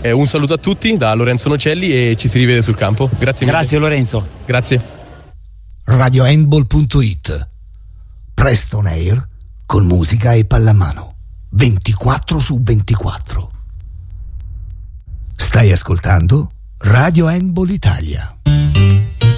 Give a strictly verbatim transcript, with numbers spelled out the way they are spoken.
Eh, un saluto a tutti da Lorenzo Nocelli e ci si rivede sul campo. Grazie mille. Grazie Lorenzo. Grazie. radio handball punto it. Presto on air con musica e pallamano ventiquattro su ventiquattro. Stai ascoltando Radio Handball Italia.